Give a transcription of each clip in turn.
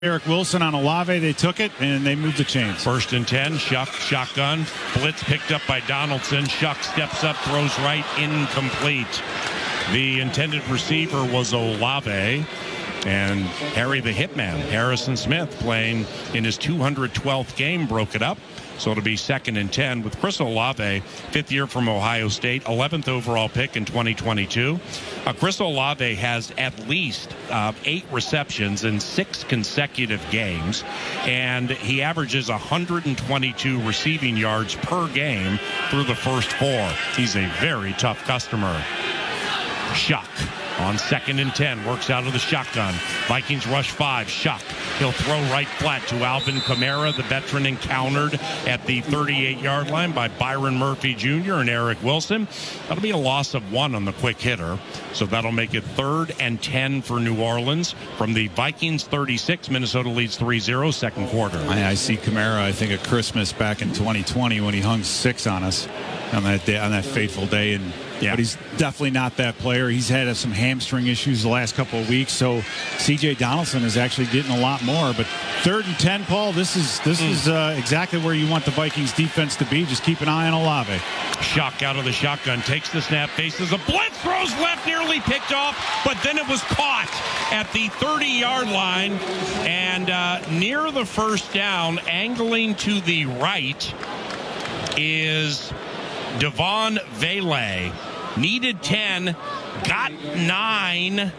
Eric Wilson on Olave. They took it, and they moved the chains. 1st and 10. Shuck, shotgun. Blitz picked up by Donaldson. Shuck steps up, throws right, incomplete. The intended receiver was Olave. And Harry the Hitman, Harrison Smith, playing in his 212th game, broke it up. So it'll be 2nd and 10 with Chris Olave, 5th year from Ohio State, 11th overall pick in 2022. Chris Olave has at least 8 receptions in 6 consecutive games, and he averages 122 receiving yards per game through the first 4. He's a very tough customer. Shuck on 2nd and 10, works out of the shotgun. Vikings rush 5. Shuck. He'll throw right flat to Alvin Kamara, the veteran, encountered at the 38-yard line by Byron Murphy Jr. and Eric Wilson. That'll be a loss of 1 on the quick hitter. So that'll make it 3rd and 10 for New Orleans. From the Vikings 36, Minnesota leads 3-0, second quarter. I see Kamara, I think, at Christmas back in 2020 when he hung 6 on us on that day, on that fateful day. And but he's definitely not that player. He's had some hamstring issues the last couple of weeks, so C.J. Donaldson is actually getting a lot more. But 3rd and 10, Paul, this is exactly where you want the Vikings defense to be. Just keep an eye on Olave. Shuck out of the shotgun, takes the snap, faces a blitz, throws left, nearly picked off, but then it was caught at the 30-yard line. And near the first down, angling to the right, is Devon Vele. Needed 10, got 9.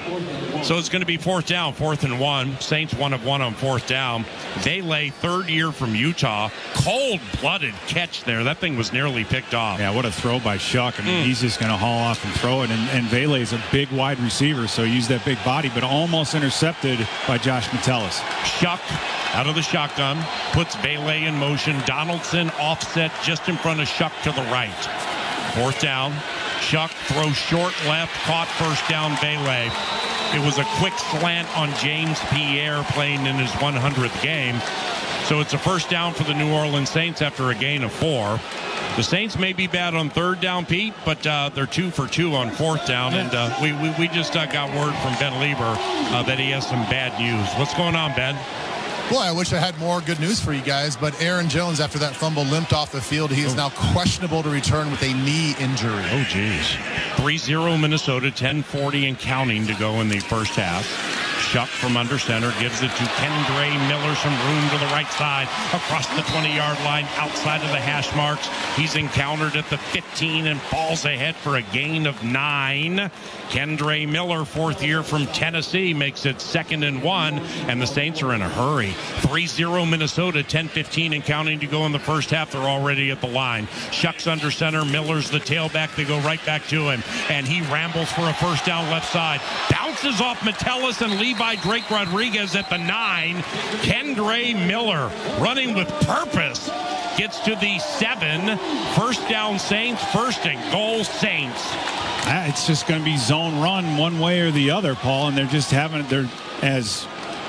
So it's going to be 4th down, 4th and 1. Saints 1 of 1 on 4th down. Vele, 3rd year from Utah. Cold-blooded catch there. That thing was nearly picked off. Yeah, what a throw by Shuck. I mean, he's just going to haul off and throw it. And Vele is a big wide receiver, so he used that big body, but almost intercepted by Josh Metellus. Shuck out of the shotgun, puts Vele in motion. Donaldson offset just in front of Shuck to the right. 4th down. Shuck throws short left, caught 1st down Vele. It was a quick slant on James Pierre playing in his 100th game. So it's a 1st down for the New Orleans Saints after a gain of 4. The Saints may be bad on 3rd down, Pete, but they're 2 for 2 on 4th down. And we just got word from Ben Lieber that he has some bad news. What's going on, Ben? Boy, I wish I had more good news for you guys, but Aaron Jones, after that fumble, limped off the field. He is now questionable to return with a knee injury. Oh, geez. 3-0 Minnesota, 10:40 and counting to go in the first half. Shuck from under center gives it to Kendre Miller, some room to the right side, across the 20-yard line, outside of the hash marks. He's encountered at the 15 and falls ahead for a gain of 9. Kendre Miller, 4th year from Tennessee, makes it 2nd and 1, and the Saints are in a hurry. 3-0 Minnesota, 10:15 and counting to go in the first half. They're already at the line. Shuck's under center. Miller's the tailback. They go right back to him, and he rambles for a 1st down left side. Bounces off Metellus and Levi Drake Rodriguez at the 9. Kendre Miller running with purpose. Gets to the 7. 1st down Saints, 1st and goal Saints. It's just going to be zone run one way or the other, Paul, and they're just having as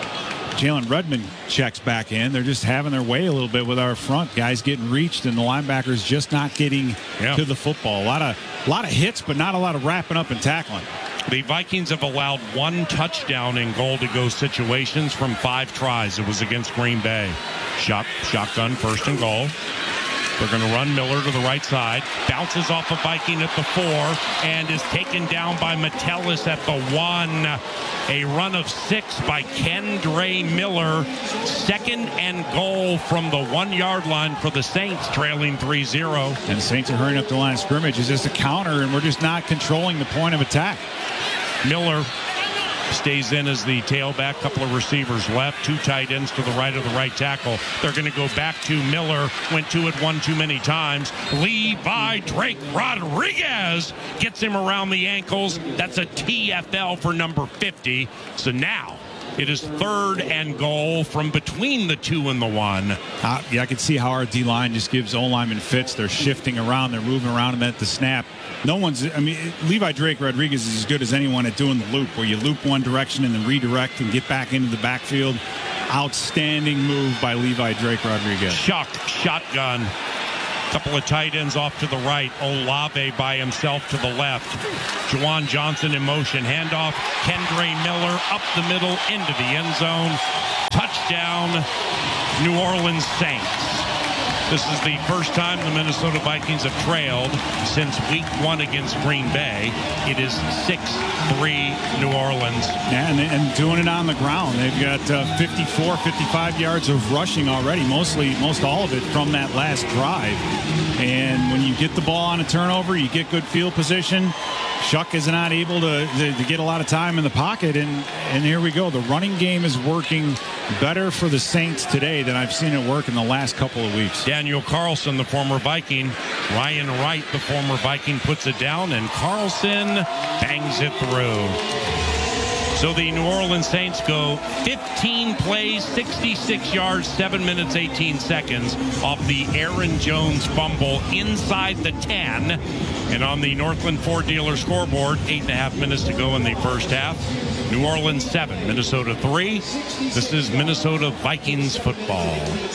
Jalen Redmond checks back in, they're just having their way a little bit with our front. Guys getting reached, and the linebackers just not getting to the football. A lot of hits, but not a lot of wrapping up and tackling. The Vikings have allowed 1 touchdown in goal-to-go situations from 5 tries. It was against Green Bay. Shotgun, 1st and goal. They're going to run Miller to the right side. Bounces off a Viking at the 4 and is taken down by Metellus at the 1. A run of 6 by Kendre Miller. 2nd and goal from the 1-yard line for the Saints, trailing 3-0. And the Saints are hurrying up the line of scrimmage. It's just a counter, and we're just not controlling the point of attack. Miller stays in as the tailback. Couple of receivers left. 2 tight ends to the right tackle. They're going to go back to Miller. Went to it one too many times. Levi Drake Rodriguez gets him around the ankles. That's a TFL for number 50. So now it is 3rd and goal from between the 2 and the 1. I can see how our D-line just gives O-lineman fits. They're shifting around. They're moving around and at the snap. Levi Drake Rodriguez is as good as anyone at doing the loop, where you loop one direction and then redirect and get back into the backfield. Outstanding move by Levi Drake Rodriguez. Shotgun. Couple of tight ends off to the right. Olave by himself to the left. Juwan Johnson in motion. Handoff. Kendre Miller up the middle into the end zone. Touchdown, New Orleans Saints. This is the first time the Minnesota Vikings have trailed since week 1 against Green Bay. It is 6-3 New Orleans. Yeah, and doing it on the ground. They've got 54, 55 yards of rushing already, most all of it from that last drive. And when you get the ball on a turnover, you get good field position. Shuck is not able to get a lot of time in the pocket, and here we go. The running game is working better for the Saints today than I've seen it work in the last couple of weeks. Daniel Carlson, the former Viking. Ryan Wright, the former Viking, puts it down, and Carlson bangs it through. So the New Orleans Saints go 15 plays, 66 yards, 7 minutes, 18 seconds off the Aaron Jones fumble inside the 10. And on the Northland Ford dealer scoreboard, 8.5 minutes to go in the first half. New Orleans 7, Minnesota 3. This is Minnesota Vikings football.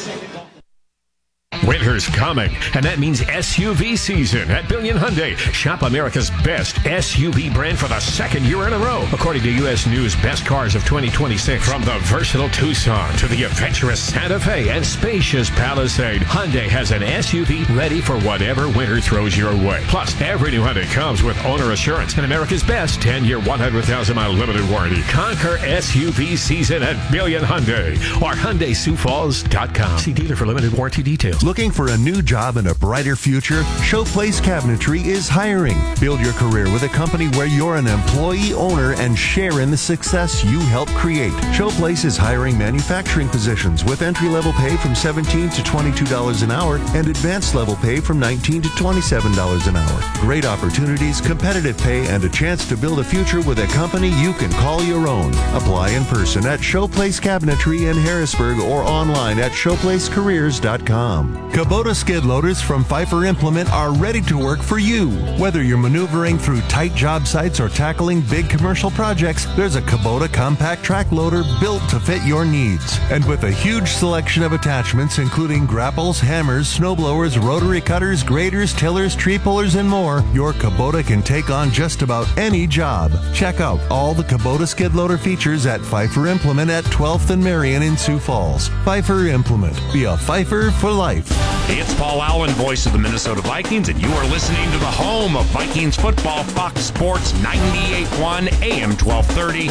Winter's coming, and that means SUV season at Billion Hyundai. Shop America's best SUV brand for the second year in a row, according to U.S. News Best Cars of 2026. From the versatile Tucson to the adventurous Santa Fe and spacious Palisade, Hyundai has an SUV ready for whatever winter throws your way. Plus, every new Hyundai comes with owner assurance and America's best 10-year, 100,000-mile limited warranty. Conquer SUV season at Billion Hyundai or HyundaiSiouxFalls.com. See dealer for limited warranty details. Looking for a new job and a brighter future? Showplace Cabinetry is hiring. Build your career with a company where you're an employee owner and share in the success you help create. Showplace is hiring manufacturing positions with entry-level pay from $17 to $22 an hour and advanced level pay from $19 to $27 an hour. Great opportunities, competitive pay, and a chance to build a future with a company you can call your own. Apply in person at Showplace Cabinetry in Harrisburg or online at showplacecareers.com. Kubota skid loaders from Pfeiffer Implement are ready to work for you. Whether you're maneuvering through tight job sites or tackling big commercial projects, there's a Kubota compact track loader built to fit your needs. And with a huge selection of attachments including grapples, hammers, snowblowers, rotary cutters, graders, tillers, tree pullers, and more, your Kubota can take on just about any job. Check out all the Kubota skid loader features at Pfeiffer Implement at 12th and Marion in Sioux Falls. Pfeiffer Implement. Be a Pfeiffer for life. Hey, it's Paul Allen, voice of the Minnesota Vikings, and you are listening to the home of Vikings football, Fox Sports 98.1 AM 1230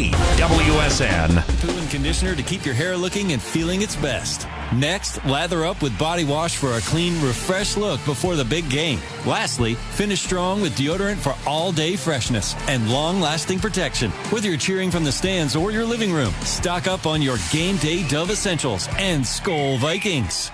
KWSN. Shampoo and conditioner to keep your hair looking and feeling its best. Next, lather up with body wash for a clean, refreshed look before the big game. Lastly, finish strong with deodorant for all-day freshness and long-lasting protection. Whether you're cheering from the stands or your living room, stock up on your game day Dove essentials and Skol Vikings.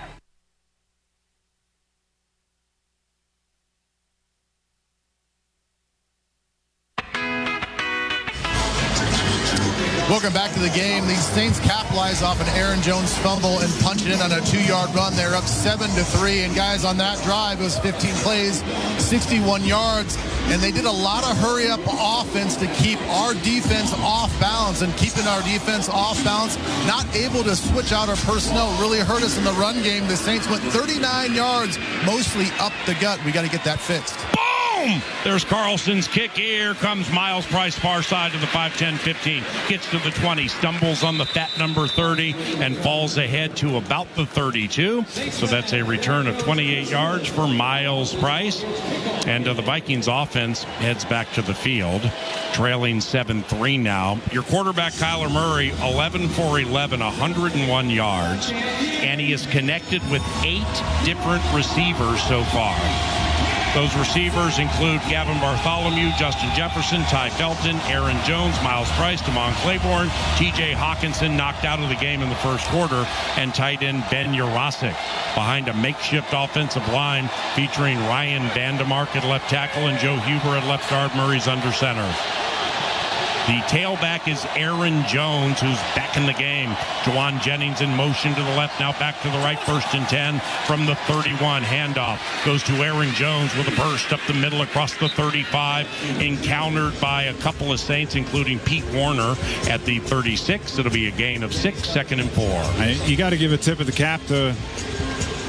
Welcome back to the game. The Saints capitalize off an Aaron Jones fumble and punch it in on a 2-yard run. They're up 7-3. And guys, on that drive, it was 15 plays, 61 yards. And they did a lot of hurry-up offense to keep our defense off balance. And keeping our defense off balance, not able to switch out our personnel, really hurt us in the run game. The Saints went 39 yards, mostly up the gut. We got to get that fixed. Boom! There's Carlson's kick. Here comes Miles Price, far side of the 5-10-15. Gets to the 20, stumbles on the fat number 30, and falls ahead to about the 32. So that's a return of 28 yards for Miles Price. And the Vikings offense heads back to the field, trailing 7-3 now. Your quarterback, Kyler Murray, 11 for 11, 101 yards. And he is connected with 8 different receivers so far. Those receivers include Gavin Bartholomew, Justin Jefferson, Ty Felton, Aaron Jones, Miles Price, Damon Claiborne, TJ Hawkinson knocked out of the game in the first quarter, and tight end Ben Yurosek behind a makeshift offensive line featuring Ryan Vandemark at left tackle and Joe Huber at left guard. Murray's under center. The tailback is Aaron Jones, who's back in the game. Juwan Jennings in motion to the left, now back to the right, 1st and 10 from the 31. Handoff goes to Aaron Jones with a burst up the middle across the 35, encountered by a couple of Saints, including Pete Warner at the 36. It'll be a gain of 6, 2nd and 4. You got to give a tip of the cap to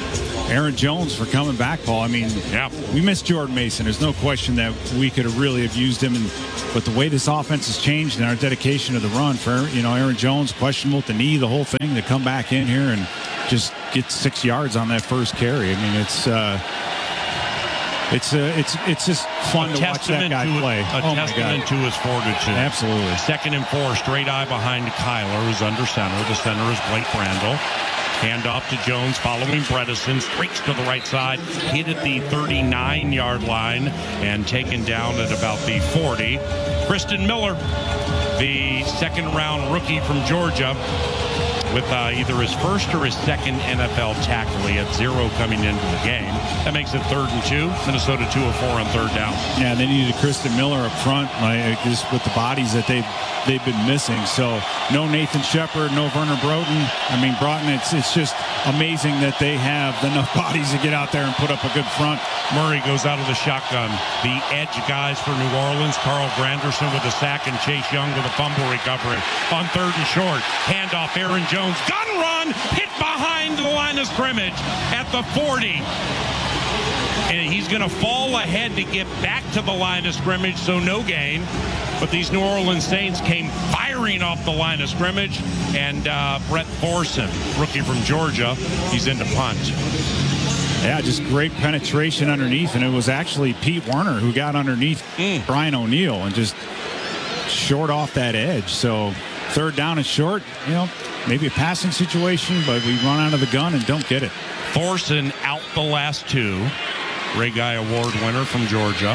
Aaron Jones for coming back, Paul. I mean, we missed Jordan Mason. There's no question that we could have really have used him. But the way this offense has changed and our dedication to the run for, Aaron Jones, questionable with the knee, the whole thing, to come back in here and just get 6 yards on that first carry. I mean, it's just fun to watch that guy play. A testament to his fortitude. Absolutely. 2nd and 4, straight eye behind Kyler, who's under center. The center is Blake Brandel. Hand off to Jones, following Bredesen, streaks to the right side, hit at the 39-yard line, and taken down at about the 40. Kristen Miller, the second-round rookie from Georgia, with either his first or his second NFL tackle. He had 0 coming into the game. That makes it 3rd and 2. Minnesota 2 of 4 on 3rd down. Yeah, they needed Kristen Miller up front, just with the bodies that they've been missing. So no Nathan Shepard, no Werner Broughton. It's just amazing that they have enough bodies to get out there and put up a good front. Murray goes out of the shotgun. The edge guys for New Orleans, Carl Granderson with a sack and Chase Young with a fumble recovery. On 3rd and short, handoff Aaron Jones, gun run, hit behind the line of scrimmage at the 40. And he's going to fall ahead to get back to the line of scrimmage, so no gain. But these New Orleans Saints came firing off the line of scrimmage, and Brett Thorson, rookie from Georgia, he's into punt. Yeah, just great penetration underneath, and it was actually Pete Werner who got underneath Brian O'Neill and just short off that edge. So 3rd down and short, maybe a passing situation, but we run out of the gun and don't get it. Thorson out the last 2. Ray Guy Award winner from Georgia.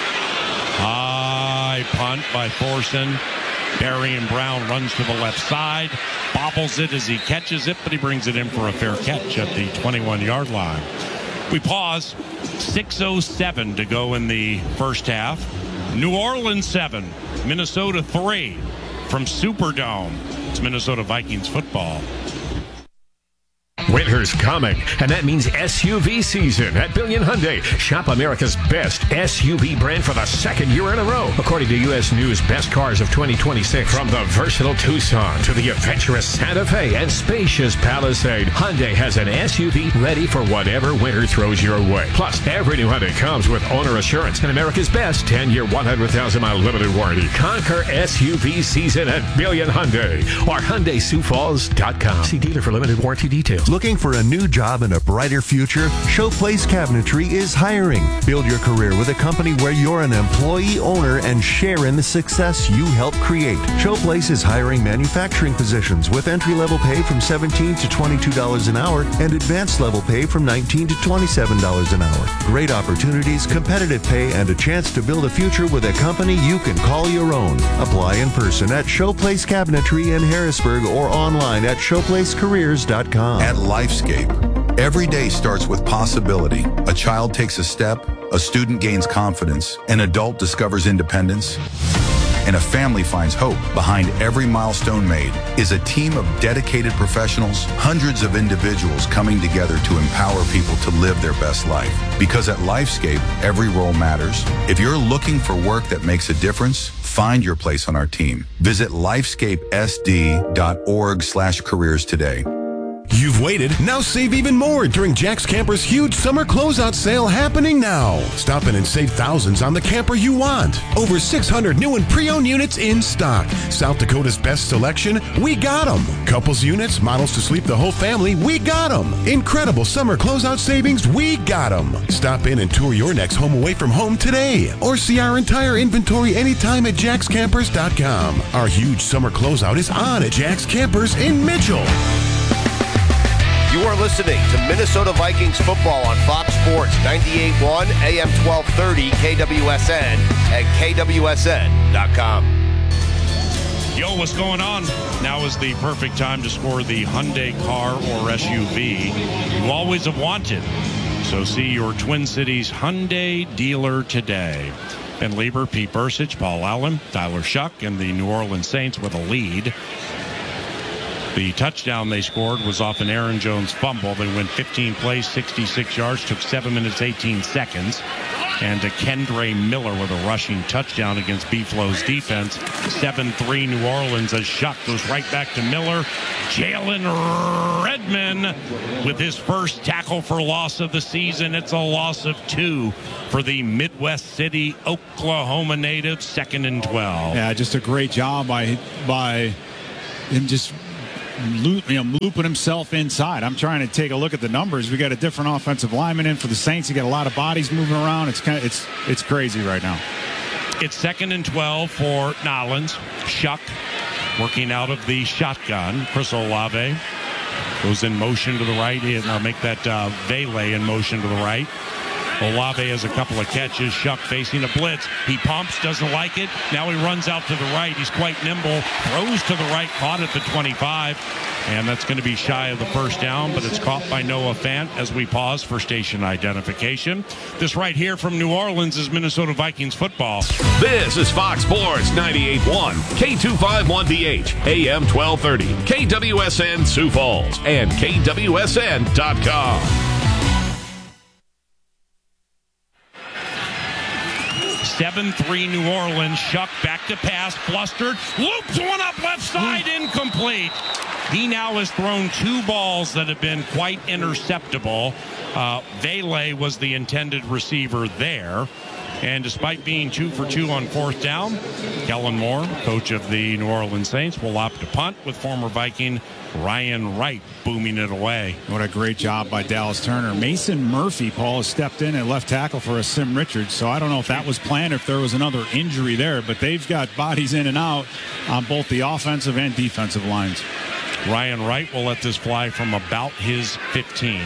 High punt by Thorson. Darian Brown runs to the left side, bobbles it as he catches it, but he brings it in for a fair catch at the 21-yard line. We pause. 6:07 to go in the first half. New Orleans 7, Minnesota 3 from Superdome. It's Minnesota Vikings football. Winter's coming, and that means SUV season at Billion Hyundai. Shop America's best SUV brand for the 2nd year in a row, according to U.S. News Best Cars of 2026. From the versatile Tucson to the adventurous Santa Fe and spacious Palisade, Hyundai has an SUV ready for whatever winter throws your way. Plus, every new Hyundai comes with owner assurance and America's best 10-year, 100,000-mile limited warranty. Conquer SUV season at Billion Hyundai or HyundaiSiouxFalls.com. See dealer for limited warranty details. Looking for a new job and a brighter future? Showplace Cabinetry is hiring. Build your career with a company where you're an employee owner and share in the success you help create. Showplace is hiring manufacturing positions with entry-level pay from $17 to $22 an hour and advanced level pay from $19 to $27 an hour. Great opportunities, competitive pay, and a chance to build a future with a company you can call your own. Apply in person at Showplace Cabinetry in Harrisburg or online at showplacecareers.com. At Lifescape, every day starts with possibility. A child takes a step, a student gains confidence, an adult discovers independence, and a family finds hope. Behind every milestone made is a team of dedicated professionals, hundreds of individuals coming together to empower people to live their best life. Because at Lifescape, every role matters. If you're looking for work that makes a difference, find your place on our team. Visit lifescapesd.org/careers today. You've waited, now save even more during Jack's Camper's huge summer closeout sale happening now. Stop in and save thousands on the camper you want. Over 600 new and pre-owned units in stock. South Dakota's best selection, we got them. Couples units, models to sleep the whole family, we got them. Incredible summer closeout savings, we got them. Stop in and tour your next home away from home today. Or see our entire inventory anytime at jackscampers.com. Our huge summer closeout is on at Jack's Campers in Mitchell. You are listening to Minnesota Vikings football on Fox Sports 98.1 AM 1230 KWSN and KWSN.com. Yo, what's going on? Now is the perfect time to score the Hyundai car or SUV you always have wanted. So see your Twin Cities Hyundai dealer today. Ben Lieber, Pete Bursich, Paul Allen, Tyler Shuck, and the New Orleans Saints with a lead. The touchdown they scored was off an Aaron Jones fumble. They went 15 plays, 66 yards, took 7 minutes, 18 seconds. And to Kendre Miller with a rushing touchdown against B-Flow's defense. 7-3 New Orleans as Shuck goes right back to Miller. Jalen Redmond with his first tackle for loss of the season. It's a loss of 2 for the Midwest City, Oklahoma native, 2nd and 12. Yeah, just a great job by him just looping himself inside. I'm trying to take a look at the numbers. We got a different offensive lineman in for the Saints. You got a lot of bodies moving around. It's crazy right now. It's 2nd and 12 for Nolens. Shuck working out of the shotgun. Chris Olave goes in motion to the right. He'll make that Vele in motion to the right. Olave has a couple of catches. Shuck facing a blitz. He pumps, doesn't like it. Now he runs out to the right. He's quite nimble. Throws to the right, caught at the 25. And that's going to be shy of the first down, but it's caught by Noah Fant as we pause for station identification. This right here from New Orleans is Minnesota Vikings football. This is Fox Sports 98.1, K251DH, AM 1230, KWSN Sioux Falls, and KWSN.com. 7-3 New Orleans. Shuck back to pass. Flustered. Loops one up left side. Incomplete. He now has thrown 2 balls that have been quite interceptable. Vele was the intended receiver there. And despite being 2 for 2 on 4th down, Kellen Moore, coach of the New Orleans Saints, will opt to punt with former Viking Ryan Wright booming it away. What a great job by Dallas Turner. Mason Murphy, Paul, has stepped in at left tackle for a Sim Richards. So I don't know if that was planned, if there was another injury there, but they've got bodies in and out on both the offensive and defensive lines. Ryan Wright will let this fly from about his 15.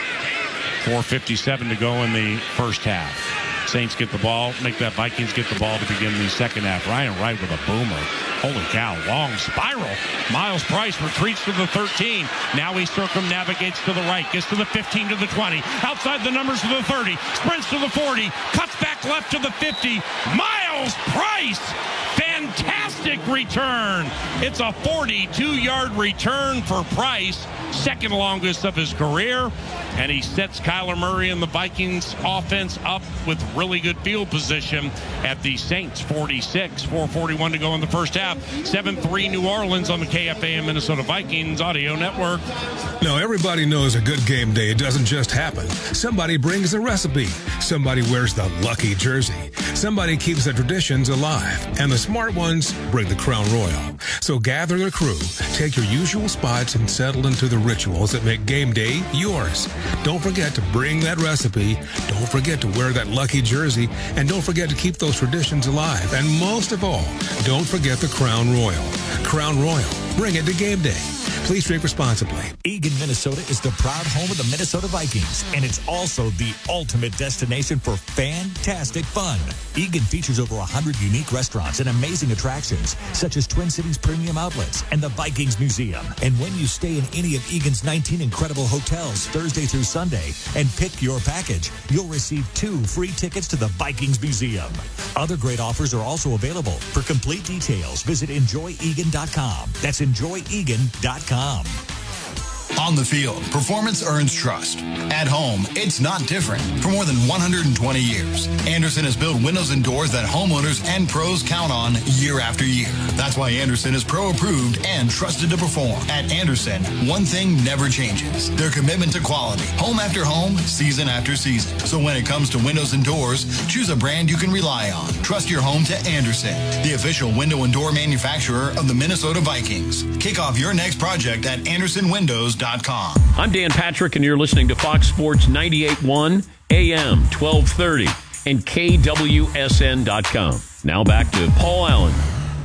4:57 to go in the first half. Saints get the ball, make that Vikings get the ball to begin the second half. Ryan Wright with a boomer. Holy cow, long spiral. Miles Price retreats to the 13. Now he circumnavigates to the right, gets to the 15, to the 20. Outside the numbers to the 30, sprints to the 40, cuts back left to the 50. Miles Price, fantastic return. It's a 42-yard return for Price, second longest of his career. And he sets Kyler Murray and the Vikings offense up with really good field position at the Saints 46. 4:41 to go in the first half. 7-3 New Orleans on the KFAN Minnesota Vikings Audio Network. No, everybody knows a good game day. It doesn't just happen. Somebody brings a recipe. Somebody wears the lucky jersey. Somebody keeps the traditions alive. And the smart ones bring the Crown Royal. So gather the crew, take your usual spots, and settle into the rituals that make game day yours. Don't forget to bring that recipe. Don't forget to wear that lucky jersey. And don't forget to keep those traditions alive. And most of all, don't forget the Crown Royal. Crown Royal. Bring it to game day. Please drink responsibly. Eagan, Minnesota is the proud home of the Minnesota Vikings, and it's also the ultimate destination for fantastic fun. Eagan features over 100 unique restaurants and amazing attractions, such as Twin Cities Premium Outlets and the Vikings Museum. And when you stay in any of Eagan's 19 incredible hotels Thursday through Sunday and pick your package, you'll receive 2 free tickets to the Vikings Museum. Other great offers are also available. For complete details, visit enjoyegan.com. That's enjoyegan.com. On the field, performance earns trust. At home, it's not different. For more than 120 years, Andersen has built windows and doors that homeowners and pros count on year after year. That's why Andersen is pro-approved and trusted to perform. At Andersen, one thing never changes: their commitment to quality, home after home, season after season. So when it comes to windows and doors, choose a brand you can rely on. Trust your home to Andersen, the official window and door manufacturer of the Minnesota Vikings. Kick off your next project at AndersonWindows.com. I'm Dan Patrick, and you're listening to Fox Sports 98.1 AM 1230 and KWSN.com. Now back to Paul Allen.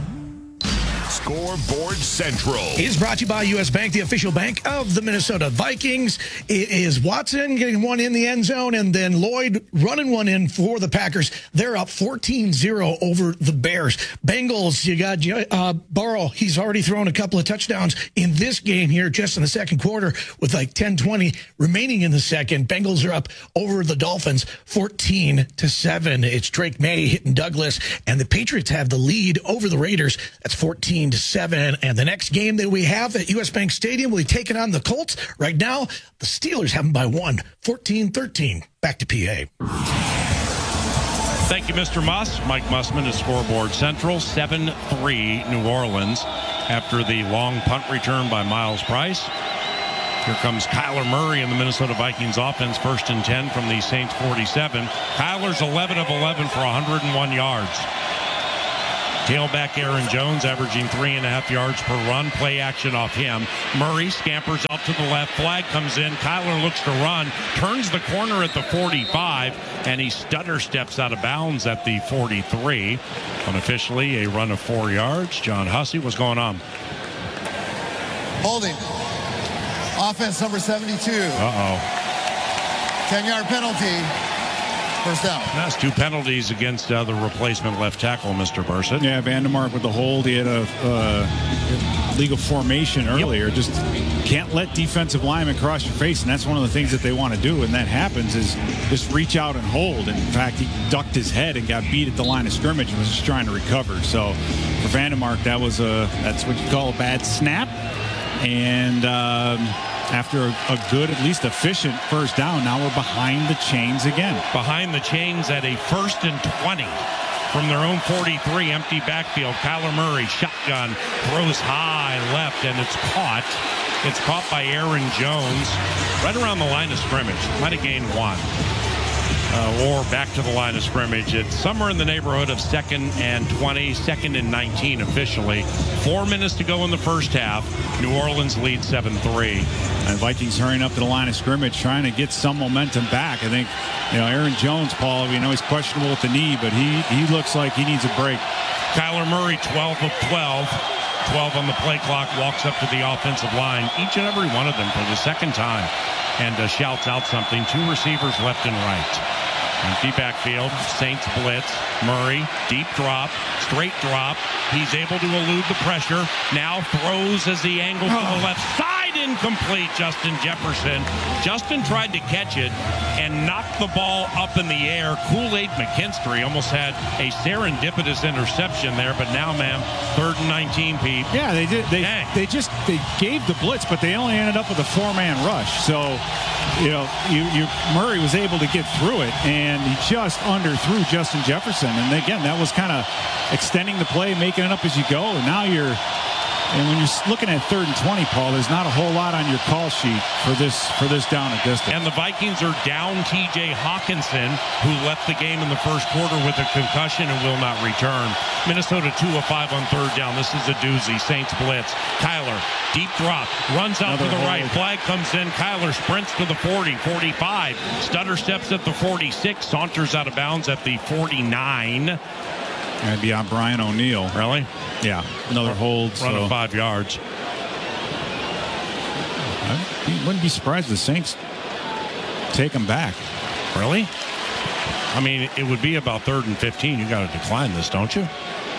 Scoreboard Central is brought to you by U.S. Bank, the official bank of the Minnesota Vikings. It is Watson getting one in the end zone, and then Lloyd running one in for the Packers. They're up 14-0 over the Bears. Bengals, you got Burrow. He's already thrown a couple of touchdowns in this game here just in the second quarter with like 10-20 remaining in the second. Bengals are up over the Dolphins 14-7. It's Drake May hitting Douglas, and the Patriots have the lead over the Raiders. That's 14-7. 14-7. And the next game that we have at U.S. Bank Stadium will be taking on the Colts. Right now, the Steelers have them by 1, 14-13. Back to PA. Thank you, Mr. Muss. Mike Mussman is Scoreboard Central. 7-3 New Orleans after the long punt return by Miles Price. Here comes Kyler Murray in the Minnesota Vikings offense, 1st and 10 from the Saints 47. Kyler's 11 of 11 for 101 yards. Tailback Aaron Jones averaging 3.5 yards per run. Play action off him. Murray scampers out to the left. Flag comes in. Kyler looks to run. Turns the corner at the 45. And he stutter steps out of bounds at the 43. Unofficially, a run of 4 yards. John Hussey, what's going on? Holding. Offense number 72. 10-yard penalty. First down. That's 2 penalties against the replacement left tackle, Mr. Burson. Yeah, Vandermark with the hold. He had a legal formation earlier. Yep. Just can't let defensive linemen cross your face, and that's one of the things that they want to do. When that happens is just reach out and hold. And in fact, he ducked his head and got beat at the line of scrimmage and was just trying to recover. So for Vandermark, that's what you call a bad snap. And after a good, at least efficient first down, now we're behind the chains again. Behind the chains at a 1st and 20 from their own 43, empty backfield. Kyler Murray, shotgun, throws high left, and it's caught. It's caught by Aaron Jones right around the line of scrimmage. Might have gained 1. Or back to the line of scrimmage. It's somewhere in the neighborhood of 2nd and 20, 2nd and 19 officially. 4 minutes to go in the first half. New Orleans leads 7-3. And Vikings hurrying up to the line of scrimmage, trying to get some momentum back. I think, Aaron Jones, Paul, he's questionable with the knee, but he looks like he needs a break. Kyler Murray, 12 of 12. 12 on the play clock, walks up to the offensive line, each and every one of them for the second time, and shouts out something. 2 receivers left and right. Empty backfield, Saints blitz, Murray, deep drop, straight drop. He's able to elude the pressure. Now throws as he angles to the left side. Incomplete, Justin Jefferson. Justin tried to catch it and knocked the ball up in the air. Kool-Aid McKinstry almost had a serendipitous interception there, but now, 3rd and 19, Pete. Yeah, they did. They gave the blitz, but they only ended up with a 4-man rush. So, Murray was able to get through it, and he just underthrew Justin Jefferson. And again, that was kind of extending the play, making it up as you go. And now and when you're looking at 3rd and 20, Paul, there's not a whole lot on your call sheet for this down and distance. And the Vikings are down T.J. Hawkinson, who left the game in the first quarter with a concussion and will not return. Minnesota 2 of 5 on 3rd down. This is a doozy. Saints blitz. Kyler, deep drop, runs out to the right. Flag comes in. Kyler sprints to the 40, 45. Stutter steps at the 46. Saunters out of bounds at the 49. That'd be on Brian O'Neill. Really? Yeah. Another hold. Run of 5 yards. I wouldn't be surprised if the Saints take him back. Really? I mean, it would be about 3rd and 15. You got to decline this, don't you?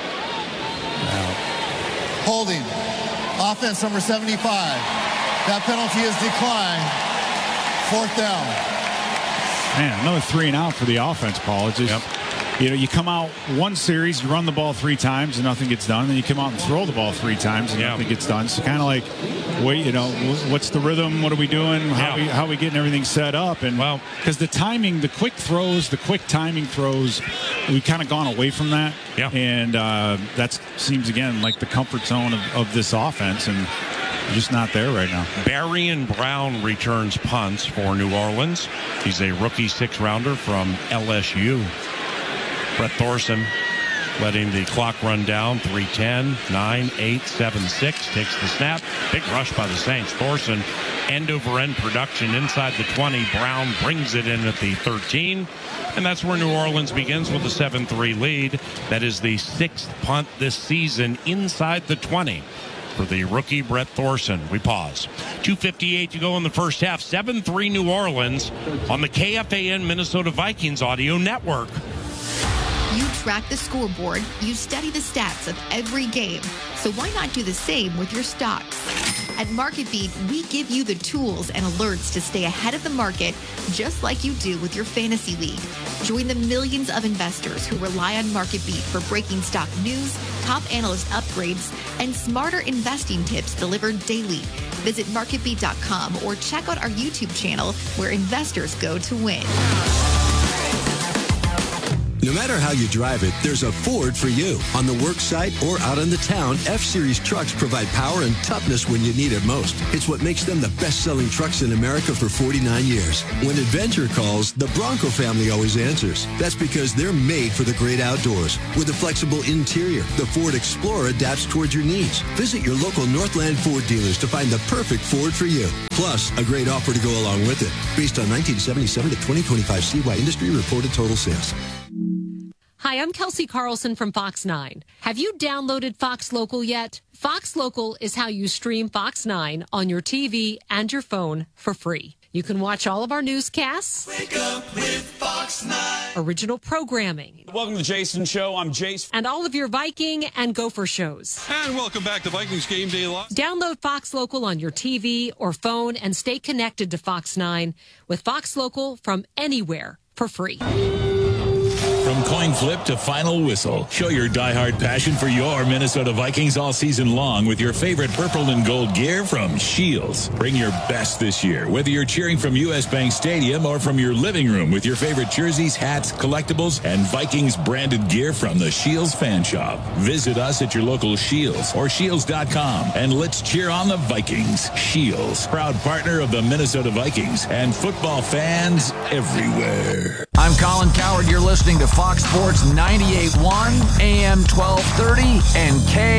Holding. Offense number 75. That penalty is declined. 4th down. Man, another 3 and out for the offense, Paul. It's just, you come out one series, you run the ball 3 times and nothing gets done. And then you come out and throw the ball 3 times and nothing gets done. So kind of like, what's the rhythm? What are we doing? How are we getting everything set up? And because the timing, the quick timing throws, we've kind of gone away from that. Yeah. And that seems, again, like the comfort zone of this offense. And just not there right now. Barian Brown returns punts for New Orleans. He's a rookie 6th-rounder from LSU. Brett Thorson letting the clock run down. 3:10, 9, 8, 7, 6. Takes the snap. Big rush by the Saints. Thorson, end-over-end production inside the 20. Brown brings it in at the 13. And that's where New Orleans begins with a 7-3 lead. That is the 6th punt this season inside the 20. For the rookie Brett Thorson. We pause. 2:58 to go in the first half. 7-3 New Orleans on the KFAN Minnesota Vikings audio network. You track the scoreboard, you study the stats of every game. So why not do the same with your stocks? At MarketBeat, we give you the tools and alerts to stay ahead of the market, just like you do with your fantasy league. Join the millions of investors who rely on MarketBeat for breaking stock news, top analyst upgrades, and smarter investing tips delivered daily. Visit MarketBeat.com or check out our YouTube channel where investors go to win. No matter how you drive it, there's a Ford for you. On the work site or out on the town, F-Series trucks provide power and toughness when you need it most. It's what makes them the best-selling trucks in America for 49 years. When adventure calls, the Bronco family always answers. That's because they're made for the great outdoors. With a flexible interior, the Ford Explorer adapts towards your needs. Visit your local Northland Ford dealers to find the perfect Ford for you. Plus, a great offer to go along with it. Based on 1977 to 2025 CY Industry reported total sales. Hi, I'm Kelsey Carlson from Fox 9. Have you downloaded Fox Local yet? Fox Local is how you stream Fox 9 on your TV and your phone for free. You can watch all of our newscasts, Wake up with Fox 9. Original programming. Welcome to the Jason Show. I'm Jason. And all of your Viking and Gopher shows. And welcome back to Vikings Game Day Live. Download Fox Local on your TV or phone and stay connected to Fox 9 with Fox Local from anywhere for free. From coin flip to final whistle, show your diehard passion for your Minnesota Vikings all season long with your favorite purple and gold gear from Shields. Bring your best this year, whether you're cheering from US Bank Stadium or from your living room with your favorite jerseys, hats, collectibles, and Vikings branded gear from the Shields Fan Shop. Visit us at your local Shields or Shields.com and let's cheer on the Vikings. Shields, proud partner of the Minnesota Vikings and football fans everywhere. I'm Colin Coward. You're listening to Fox Sports 98.1, AM 1230, and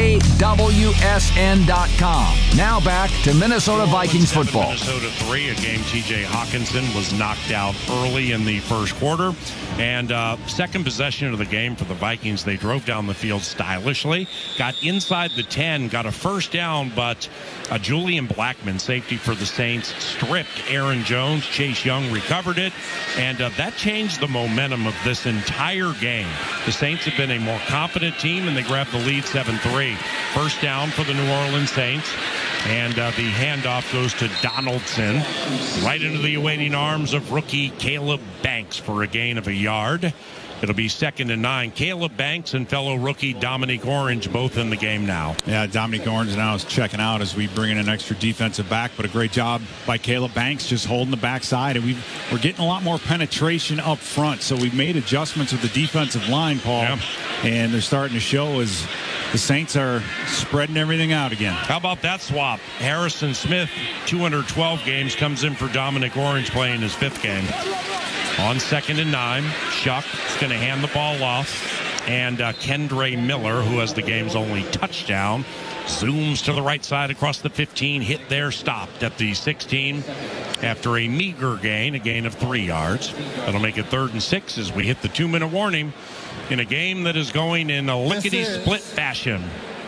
KWSN.com. Now back to Minnesota Vikings football. Minnesota 3, a game TJ Hawkinson was knocked out early in the first quarter. And second possession of the game for the Vikings, they drove down the field stylishly, got inside the 10, got a first down, but Julian Blackman, safety for the Saints, stripped Aaron Jones. Chase Young recovered it, and that changed the momentum of this entire game. The Saints have been a more confident team, and they grabbed the lead 7-3. First down for the New Orleans Saints, and the handoff goes to Donaldson, right into the awaiting arms of rookie Caleb Banks for a gain of a yard. It'll be 2nd and 9. Caleb Banks and fellow rookie Dominic Orange both in the game now. Yeah, Dominic Orange now is checking out as we bring in an extra defensive back, but a great job by Caleb Banks just holding the backside. And we're getting a lot more penetration up front, so we've made adjustments with the defensive line, Paul, and they're starting to show as the Saints are spreading everything out again. How about that swap? Harrison Smith, 212 games, comes in for Dominic Orange playing his 5th game. On 2nd and 9, Shuck is going to hand the ball off, and Kendre Miller, who has the game's only touchdown, zooms to the right side across the 15, hit there, stopped at the 16 after a meager gain, a gain of 3 yards. That'll make it 3rd and 6 as we hit the 2-minute warning in a game that is going in a lickety-split fashion.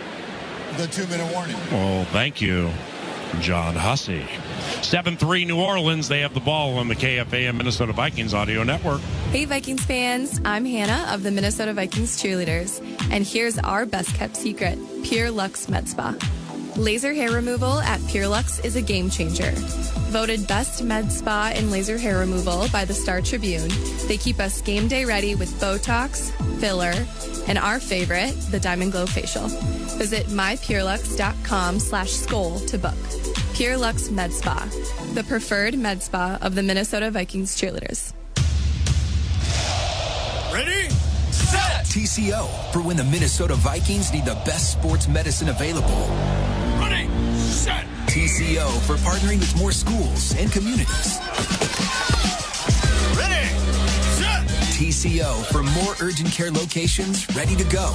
The 2-minute warning. Oh, thank you, John Hussey. 7-3 New Orleans. They have the ball on the KFAN Minnesota Vikings audio network. Hey Vikings fans, I'm Hannah of the Minnesota Vikings cheerleaders, and here's our best kept secret, Pure Lux Med Spa. Laser hair removal at Pure Lux is a game changer. Voted best med spa in laser hair removal by the Star Tribune, they keep us game day ready with Botox, filler, and our favorite, the Diamond Glow Facial. Visit mypurelux.com/skull to book. Pure Lux Med Spa, the preferred med spa of the Minnesota Vikings cheerleaders. Ready, set! TCO for when the Minnesota Vikings need the best sports medicine available. Ready, set! TCO for partnering with more schools and communities. Ready, set! TCO for more urgent care locations ready to go.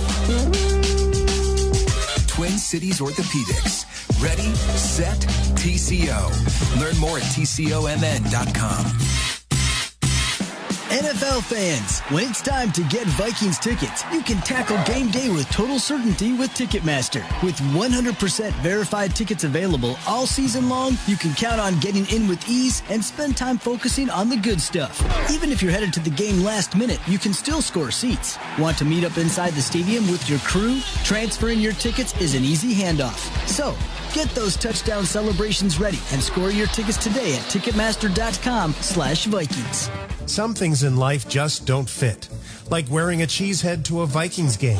Twin Cities Orthopedics. Ready, set, TCO. Learn more at TCOMN.com. NFL fans, when it's time to get Vikings tickets, you can tackle game day with total certainty with Ticketmaster. With 100% verified tickets available all season long, you can count on getting in with ease and spend time focusing on the good stuff. Even if you're headed to the game last minute, you can still score seats. Want to meet up inside the stadium with your crew? Transferring your tickets is an easy handoff. So, get those touchdown celebrations ready and score your tickets today at Ticketmaster.com/Vikings. Some things in life just don't fit, like wearing a cheesehead to a Vikings game.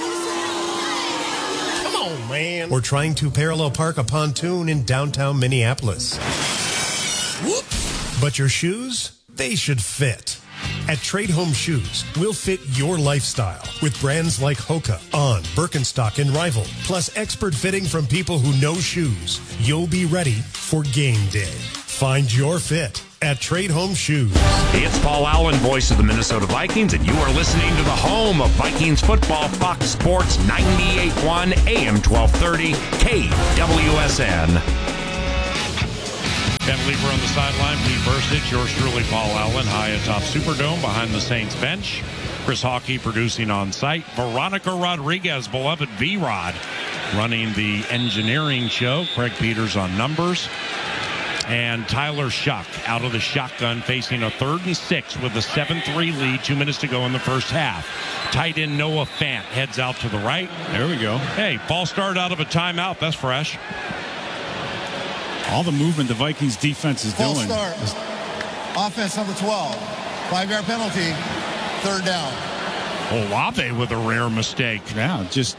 Come on, man. Or trying to parallel park a pontoon in downtown Minneapolis. Whoops. But your shoes, they should fit. At Trade Home Shoes, we'll fit your lifestyle with brands like Hoka, On, Birkenstock, and Rival, plus expert fitting from people who know shoes. You'll be ready for game day. Find your fit at Trade Home Shoes. Hey, it's Paul Allen, voice of the Minnesota Vikings, and you are listening to the home of Vikings football, Fox Sports 98.1 AM 1230 KWSN. Ken Lieber on the sideline, Pete Burstich, yours truly, Paul Allen, high atop Superdome behind the Saints bench. Chris Hawkey producing on site. Veronica Rodriguez, beloved V-Rod, running the engineering show. Craig Peters on numbers. And Tyler Shuck out of the shotgun facing a 3rd and 6 with a 7-3 lead, 2 minutes to go in the first half. Tight end Noah Fant heads out to the right. There we go. Hey, ball start out of a timeout. That's fresh. All the movement the Vikings defense is doing. Start. Offense number 12. 5-yard penalty. 3rd down. Olave with a rare mistake. Yeah, just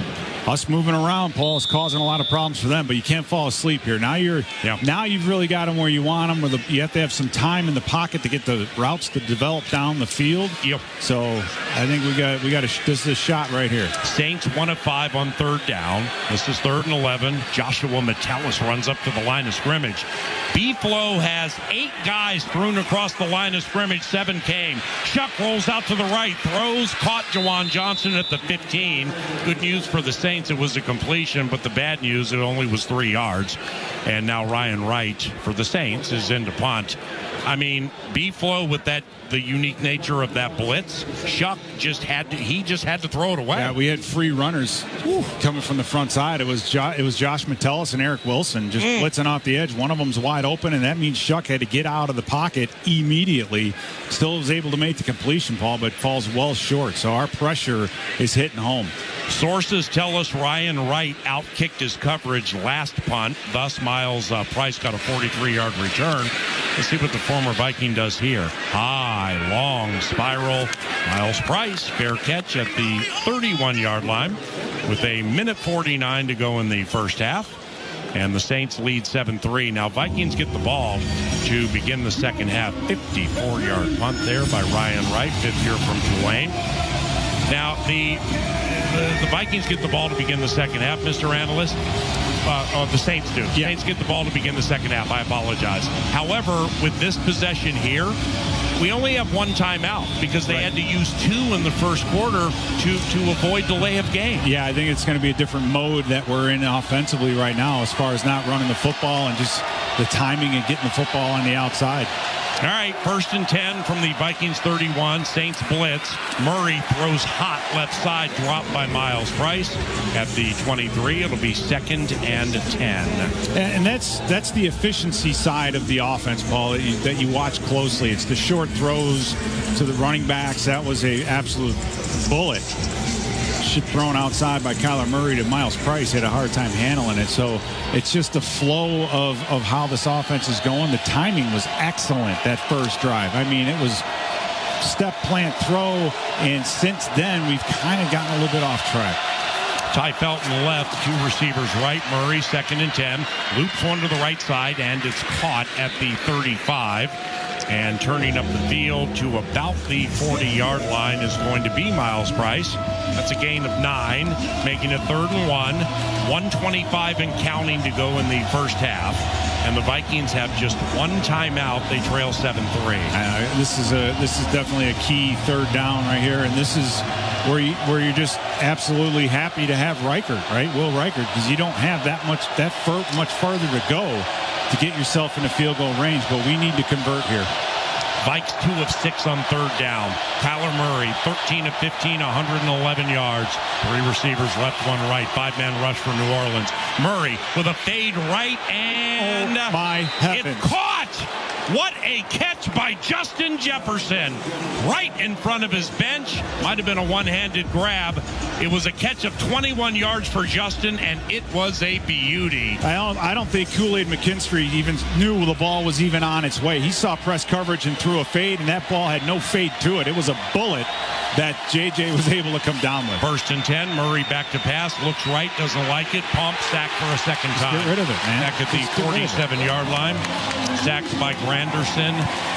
us moving around, Paul, is causing a lot of problems for them, but you can't fall asleep here. Now now you've really got them where you want them. You have to have some time in the pocket to get the routes to develop down the field. Yep. So I think this is a shot right here. Saints 1 of 5 on 3rd down. This is 3rd and 11. Joshua Metellus runs up to the line of scrimmage. B-Flow has 8 guys thrown across the line of scrimmage. 7 came. Shuck rolls out to the right, throws, caught Jawan Johnson at the 15. Good news for the Saints. It was a completion, but the bad news, it only was 3 yards. And now Ryan Wright for the Saints is in to punt. I mean, B-Flow with the unique nature of that blitz, Shuck just had to throw it away. Yeah, we had free runners coming from the front side. It was Josh Metellus and Eric Wilson just blitzing off the edge. One of them's wide open, and that means Shuck had to get out of the pocket immediately. Still was able to make the completion, Paul, but falls well short. So our pressure is hitting home. Sources tell us Ryan Wright outkicked his coverage last punt. Thus, Miles Price got a 43-yard return. Let's see what the former Viking does here. High, long spiral. Miles Price, fair catch at the 31-yard line with a minute 49 to go in the first half. And the Saints lead 7-3. Now, Vikings get the ball to begin the second half. 54-yard punt there by Ryan Wright, 5th year from Tulane. Now, the Vikings get the ball to begin the second half, Mr. Analyst. The Saints do. The Saints get the ball to begin the second half. I apologize. However, with this possession here, we only have 1 timeout because they had to use 2 in the first quarter to avoid delay of game. Yeah, I think it's going to be a different mode that we're in offensively right now as far as not running the football and just the timing and getting the football on the outside. All right, 1st and 10 from the Vikings 31. Saints blitz. Murray throws hot left side, dropped by Miles Price at the 23. It'll be 2nd and 10. And that's the efficiency side of the offense, Paul, that you watch closely. It's the short throws to the running backs. That was an absolute bullet. Thrown outside by Kyler Murray to Miles Price, had a hard time handling it. So it's just the flow of how this offense is going. The timing was excellent that first drive. I mean, it was step, plant, throw, and since then we've kind of gotten a little bit off track. Ty Felton left, 2 receivers right. Murray 2nd and 10. Loops one to the right side, and it's caught at the 35. And turning up the field to about the 40-yard line is going to be Miles Price. That's a gain of 9, making it 3rd and 1. 1:25 and counting to go in the first half. And the Vikings have just 1 timeout. They trail 7-3. This is definitely a key 3rd down right here, and this is where you're just absolutely happy to have Reichert, right? Will Reichert, because you don't have much further to go to get yourself in a field goal range, but we need to convert here. Vikes 2 of 6 on third down. Kyler Murray, 13 of 15, 111 yards. 3 receivers left, 1 right. 5-man rush for New Orleans. Murray with a fade right, and it's caught. What a catch by Justin Jefferson. Right in front of his bench. Might have been a one-handed grab. It was a catch of 21 yards for Justin, and it was a beauty. I don't think Kool-Aid McKinstry even knew the ball was even on its way. He saw press coverage and threw a fade, and that ball had no fade to it. It was a bullet that JJ was able to come down with. 1st and 10. Murray back to pass. Looks right. Doesn't like it. Pump. Sack for a second time. Get rid of it, man. Back at the 47-yard line. Sacked by Granderson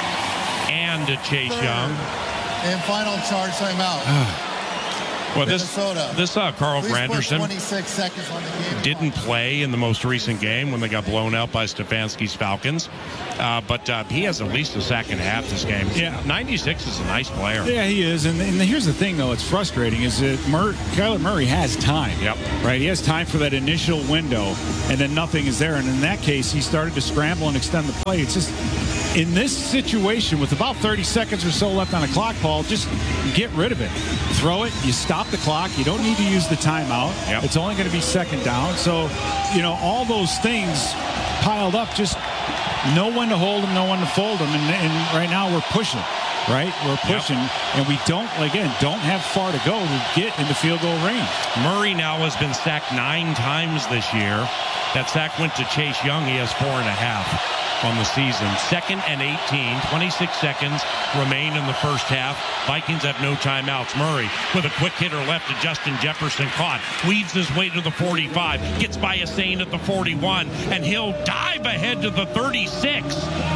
and Chase Young. And final charge timeout. Well, this Carl Granderson 26 seconds on the game. Didn't play in the most recent game when they got blown out by Stefanski's Falcons. But he has at least a sack and a half this game. Yeah. 96 is a nice player. Yeah, he is. And here's the thing, though. It's frustrating is that Kyler Murray has time. Yep. Right? He has time for that initial window, and then nothing is there. And in that case, he started to scramble and extend the play. It's just in this situation with about 30 seconds or so left on the clock, Paul, just get rid of it. Throw it. You stop the clock. You don't need to use the timeout. Yep. It's only going to be second down. So, all those things piled up, just know when to hold them, know when to fold them. And right now we're pushing, right? We're pushing, and we don't have far to go to get into field goal range. Murray now has been sacked 9 times this year. That sack went to Chase Young. He has 4.5 on the season. 2nd and 18, 26 seconds remain in the first half. Vikings have no timeouts. Murray with a quick hitter left to Justin Jefferson, caught, weaves his way to the 45, gets by Hussein at the 41, and he'll dive ahead to the 36.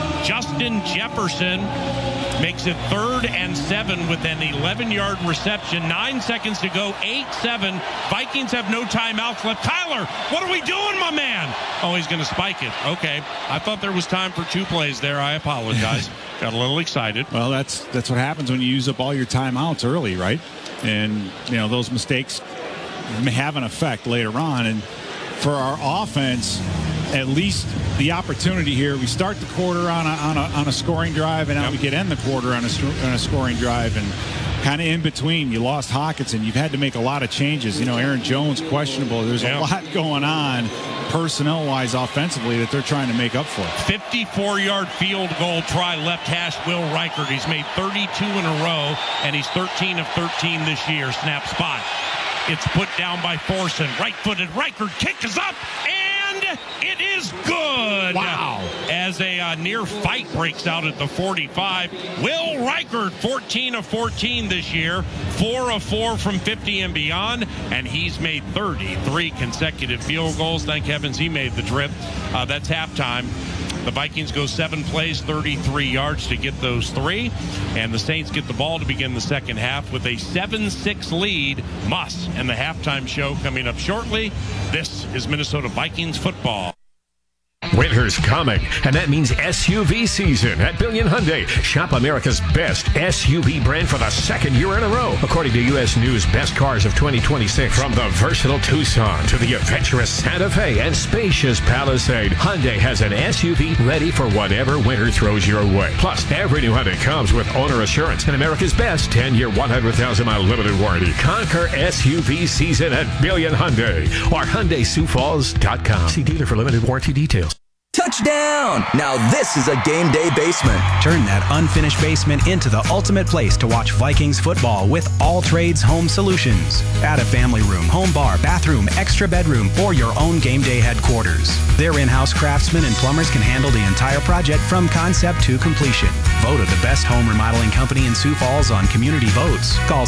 Justin Jefferson makes it 3rd and 7 with an 11-yard reception. 9 seconds to go, 8-7. Vikings have no timeouts left. Tyler, what are we doing, my man? Oh, he's going to spike it. Okay. I thought there was time for 2 plays there. I apologize. Got a little excited. Well, that's what happens when you use up all your timeouts early, right? And, those mistakes may have an effect later on. And for our offense, at least the opportunity here, we start the quarter on a scoring drive, and now we get end the quarter on a scoring drive, and kind of in between, you lost Hockenson. You've had to make a lot of changes. Aaron Jones questionable. There's a lot going on personnel-wise offensively that they're trying to make up for. 54-yard field goal try left hash Will Reichert. He's made 32 in a row, and he's 13 of 13 this year. Snap spot. It's put down by Thorson. Right-footed Reichert. Kick is up, and it is good. Wow. As a near fight breaks out at the 45. Will Reichert, 14 of 14 this year. 4 of 4 from 50 and beyond. And he's made 33 consecutive field goals. Thank heavens he made the trip. That's halftime. The Vikings go 7 plays, 33 yards to get those 3. And the Saints get the ball to begin the second half with a 7-6 lead. Muss and the halftime show coming up shortly. This is Minnesota Vikings football. Winter's coming, and that means SUV season at Billion Hyundai. Shop America's best SUV brand for the 2nd year in a row, according to U.S. News Best Cars of 2026. From the versatile Tucson to the adventurous Santa Fe and spacious Palisade, Hyundai has an SUV ready for whatever winter throws your way. Plus, every new Hyundai comes with owner assurance and America's best 10-year, 100,000-mile limited warranty. Conquer SUV season at Billion Hyundai or HyundaiSiouxFalls.com. See dealer for limited warranty details. Touchdown! Now this is a game day basement. Turn that unfinished basement into the ultimate place to watch Vikings football with All Trades Home Solutions. Add a family room, home bar, bathroom, extra bedroom, or your own game day headquarters. Their in-house craftsmen and plumbers can handle the entire project from concept to completion. Voted the best home remodeling company in Sioux Falls on community votes. Call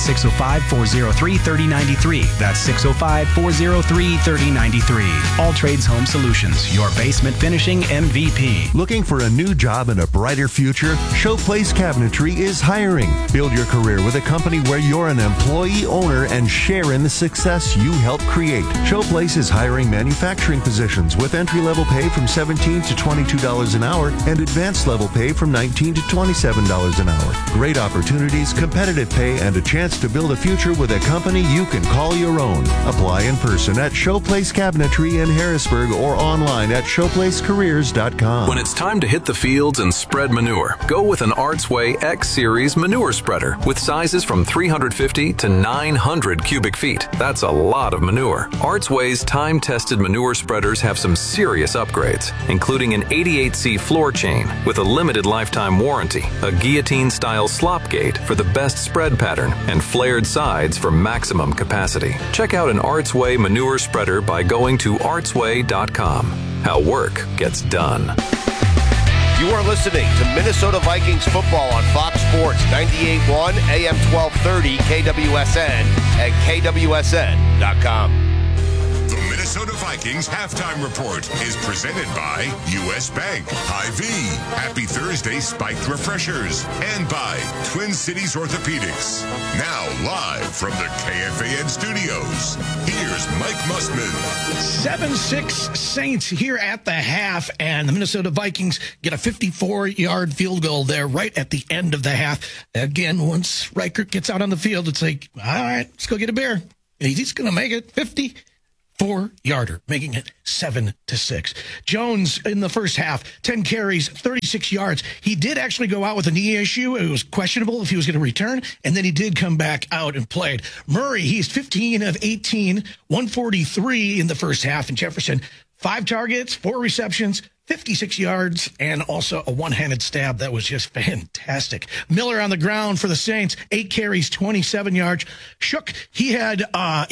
605-403-3093. That's 605-403-3093. All Trades Home Solutions, your basement finishing MVP. Looking for a new job and a brighter future? Showplace Cabinetry is hiring. Build your career with a company where you're an employee owner and share in the success you help create. Showplace is hiring manufacturing positions with entry-level pay from $17 to $22 an hour and advanced level pay from $19 to $27 an hour. Great opportunities, competitive pay, and a chance to build a future with a company you can call your own. Apply in person at Showplace Cabinetry in Harrisburg or online at showplacecareers.com. ArtsWays.com. When it's time to hit the fields and spread manure, go with an Artsway X Series manure spreader with sizes from 350 to 900 cubic feet. That's a lot of manure. Artsway's time-tested manure spreaders have some serious upgrades, including an 88C floor chain with a limited lifetime warranty, a guillotine-style slop gate for the best spread pattern, and flared sides for maximum capacity. Check out an Artsway manure spreader by going to artsway.com. How work gets done. You are listening to Minnesota Vikings football on Fox Sports 98.1 AM 1230 KWSN and KWSN.com. The Minnesota Vikings halftime report is presented by U.S. Bank, Hy-Vee, Happy Thursday Spiked Refreshers, and by Twin Cities Orthopedics. Now live from the KFAN studios, here's Mike Mussman. 7-6 Saints here at the half, and the Minnesota Vikings get a 54-yard field goal there right at the end of the half. Again, once Reichert gets out on the field, it's like, all right, let's go get a beer. He's going to make it 54-yarder, making it 7-6. Jones in the first half, 10 carries, 36 yards. He did actually go out with a knee issue. It was questionable if he was going to return, and then he did come back out and played. Murray, he's 15 of 18, 143 in the first half. And Jefferson, 5 targets, 4 receptions, 56 yards, and also a one-handed stab. That was just fantastic. Miller on the ground for the Saints, 8 carries, 27 yards. Shook, he had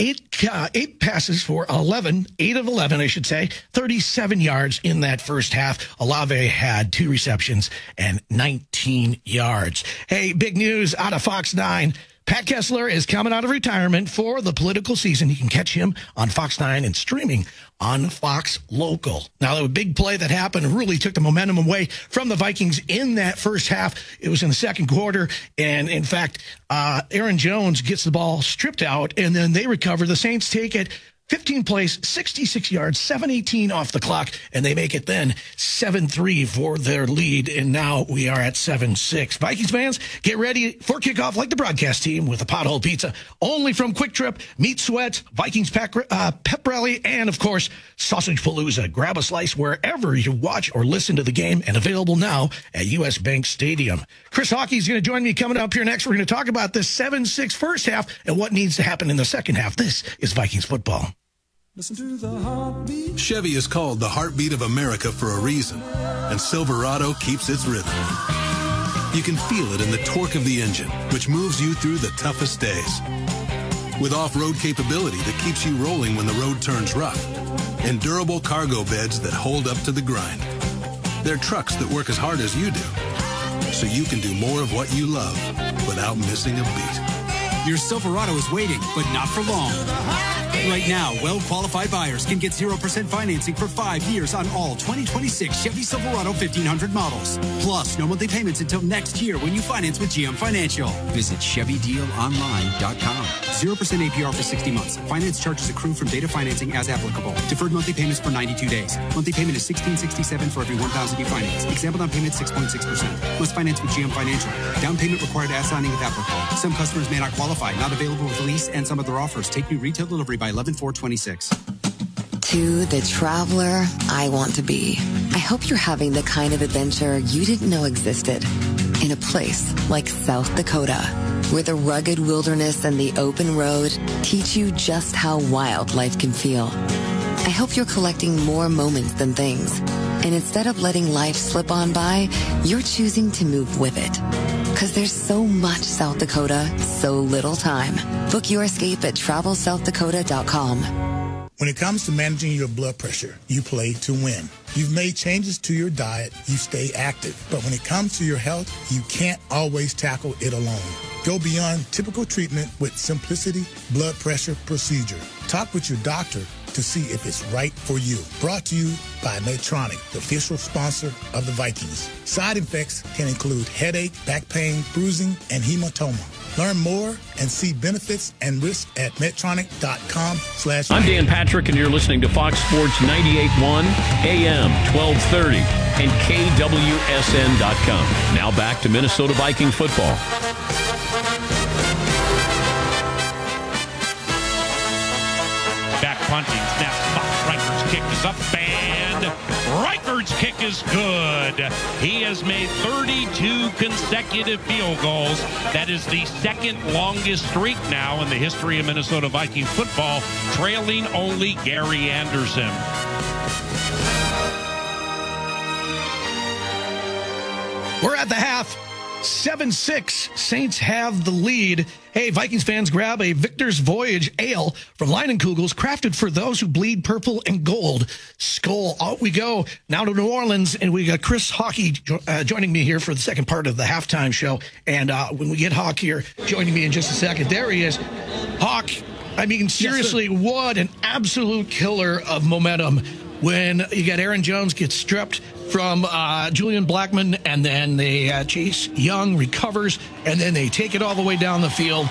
8 passes for 8 of 11, I should say, 37 yards in that first half. Olave had 2 receptions and 19 yards. Hey, big news out of Fox 9. Pat Kessler is coming out of retirement for the political season. You can catch him on Fox 9 and streaming on Fox Local. Now, the big play that happened really took the momentum away from the Vikings in that first half. It was in the second quarter, and in fact, Aaron Jones gets the ball stripped out, and then they recover. The Saints take it 15 plays, 66 yards, 7:18 off the clock, and they make it then 7-3 for their lead, and now we are at 7-6. Vikings fans, get ready for kickoff like the broadcast team with a pothole pizza, only from Quick Trip, Meat Sweat, Vikings Pep Rally, and, of course, Sausage Palooza. Grab a slice wherever you watch or listen to the game, and available now at U.S. Bank Stadium. Chris Hockey's going to join me coming up here next. We're going to talk about this 7-6 first half and what needs to happen in the second half. This is Vikings football. Listen to the heartbeat. Chevy is called the heartbeat of America for a reason, and Silverado keeps its rhythm. You can feel it in the torque of the engine, which moves you through the toughest days. With off-road capability that keeps you rolling when the road turns rough, and durable cargo beds that hold up to the grind. They're trucks that work as hard as you do, so you can do more of what you love without missing a beat. Your Silverado is waiting, but not for long. Right now, well-qualified buyers can get 0% financing for 5 years on all 2026 Chevy Silverado 1500 models. Plus, no monthly payments until next year when you finance with GM Financial. Visit ChevyDealOnline.com. 0% APR for 60 months. Finance charges accrue from data financing as applicable. Deferred monthly payments for 92 days. Monthly payment is $16.67 for every $1,000 you finance. Example down payment 6.6%. Must finance with GM Financial. Down payment required as signing if applicable. Some customers may not qualify. Not available with lease and some other offers. Take new retail delivery by 11/4/26. To the traveler I want to be. I hope you're having the kind of adventure you didn't know existed. In a place like South Dakota, where the rugged wilderness and the open road teach you just how wild life can feel. I hope you're collecting more moments than things. And instead of letting life slip on by, you're choosing to move with it. Because there's so much South Dakota, so little time. Book your escape at TravelSouthDakota.com. When it comes to managing your blood pressure, you play to win. You've made changes to your diet, you stay active. But when it comes to your health, you can't always tackle it alone. Go beyond typical treatment with Simplicity Blood Pressure Procedure. Talk with your doctor to see if it's right for you. Brought to you by Medtronic, the official sponsor of the Vikings. Side effects can include headache, back pain, bruising, and hematoma. Learn more and see benefits and risks at Medtronic.com/. I'm Dan Patrick, and you're listening to Fox Sports 98.1 AM 1230 and KWSN.com. Now back to Minnesota Vikings football. Back punting, snap, spot, Reichert's kick is up, and Reichard's kick is good. He has made 32 consecutive field goals. That is the second longest streak now in the history of Minnesota Vikings football, trailing only Gary Anderson. We're at the half. 7-6. Saints have the lead. Hey, Vikings fans, grab a Victor's Voyage Ale from Leinenkugel's, crafted for those who bleed purple and gold. Skol. Out we go. Now to New Orleans, and we got Chris Hockey joining me here for the second part of the halftime show. And when we get Hawk here, joining me in just a second, there he is. Hawk, I mean, seriously, yes, what an absolute killer of momentum when you got Aaron Jones get stripped from Julian Blackman, and then they Chase Young recovers, and then they take it all the way down the field.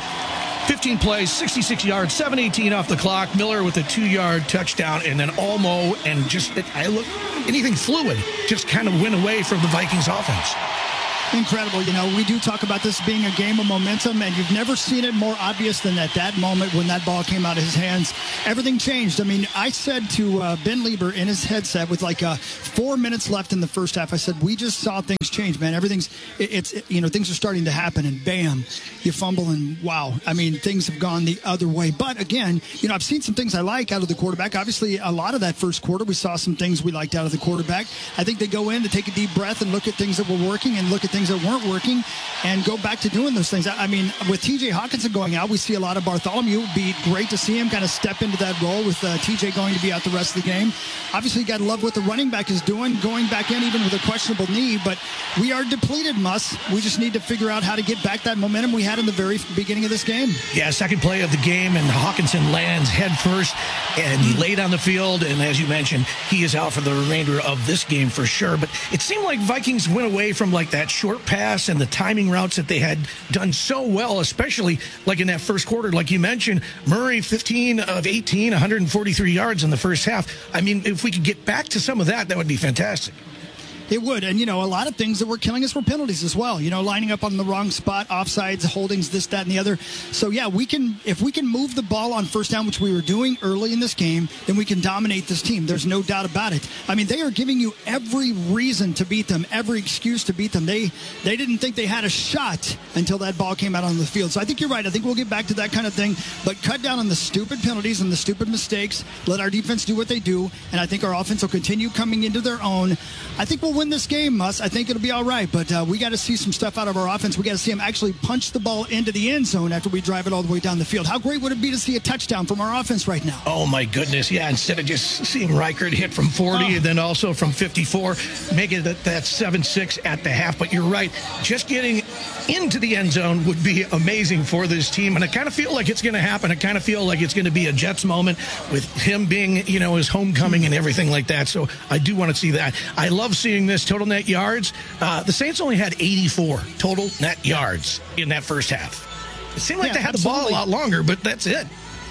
15 plays, 66 yards, 7:18 off the clock. Miller with a 2-yard touchdown, and then Olmo, and just anything fluid just kind of went away from the Vikings offense. Incredible. You know, we do talk about this being a game of momentum, and you've never seen it more obvious than at that moment when that ball came out of his hands. Everything changed. I mean, I said to Ben Lieber in his headset with like 4 minutes left in the first half, I said, we just saw things change, man. Everything's, things are starting to happen, and bam, you fumble, and wow. I mean, things have gone the other way. But again, you know, I've seen some things I like out of the quarterback. Obviously, a lot of that first quarter, we saw some things we liked out of the quarterback. I think they go in to take a deep breath and look at things that were working and look at things that weren't working and go back to doing those things. I mean, with TJ Hawkinson going out, we see a lot of Bartholomew. It would be great to see him kind of step into that role with TJ going to be out the rest of the game. Obviously, you got to love what the running back is doing, going back in even with a questionable knee, but we are depleted, Muss. We just need to figure out how to get back that momentum we had in the very beginning of this game. Yeah, second play of the game, and Hawkinson lands head first, and he laid on the field, and as you mentioned, he is out for the remainder of this game for sure. But it seemed like Vikings went away from like that short pass and the timing routes that they had done so well, especially like in that first quarter. Like you mentioned, Murray, 15 of 18, 143 yards in the first half. I mean, if we could get back to some of that, that would be fantastic. It would. And, you know, a lot of things that were killing us were penalties as well. You know, lining up on the wrong spot, offsides, holdings, this, that, and the other. So, yeah, if we can move the ball on first down, which we were doing early in this game, then we can dominate this team. There's no doubt about it. I mean, they are giving you every reason to beat them, every excuse to beat them. They didn't think they had a shot until that ball came out on the field. So I think you're right. I think we'll get back to that kind of thing. But cut down on the stupid penalties and the stupid mistakes. Let our defense do what they do. And I think our offense will continue coming into their own. I think we'll win this game, Muss. I think it'll be all right, but we got to see some stuff out of our offense. We got to see them actually punch the ball into the end zone after we drive it all the way down the field. How great would it be to see a touchdown from our offense right now? Oh, my goodness. Yeah, instead of just seeing Reichard hit from 40 and then also from 54, make it that 7-6 at the half. But you're right. Just getting into the end zone would be amazing for this team, and I kind of feel like it's going to happen. I kind of feel like it's going to be a Jets moment with him being, you know, his homecoming and everything like that. So I do want to see that. I love seeing this total net yards. The Saints only had 84 total net yards in that first half. It seemed like they had the ball a lot longer, but that's it.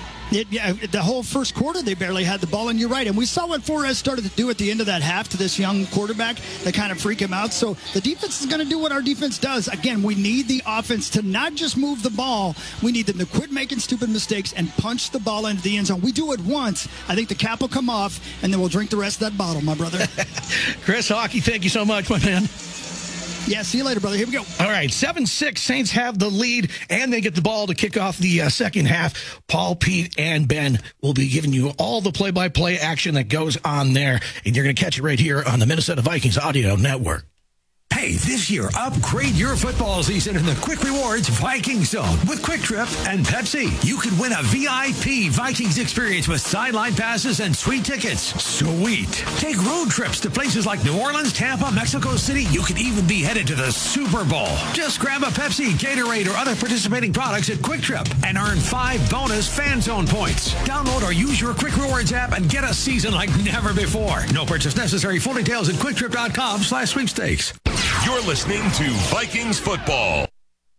The whole first quarter, they barely had the ball, and you're right. And we saw what Flores started to do at the end of that half to this young quarterback that kind of freak him out. So the defense is going to do what our defense does. Again, we need the offense to not just move the ball. We need them to quit making stupid mistakes and punch the ball into the end zone. We do it once. I think the cap will come off, and then we'll drink the rest of that bottle, my brother. Chris Hockey, thank you so much, my man. Yeah, see you later, brother. Here we go. All right, 7-6. Saints have the lead, and they get the ball to kick off the second half. Paul, Pete, and Ben will be giving you all the play-by-play action that goes on there, and you're going to catch it right here on the Minnesota Vikings Audio Network. Hey, this year, upgrade your football season in the Quick Rewards Vikings Zone with Quick Trip and Pepsi. You could win a VIP Vikings experience with sideline passes and sweet tickets. Sweet. Take road trips to places like New Orleans, Tampa, Mexico City. You could even be headed to the Super Bowl. Just grab a Pepsi, Gatorade, or other participating products at Quick Trip and earn 5 bonus Fan Zone points. Download or use your Quick Rewards app and get a season like never before. No purchase necessary. Full details at QuickTrip.com/sweepstakes. You're listening to Vikings Football.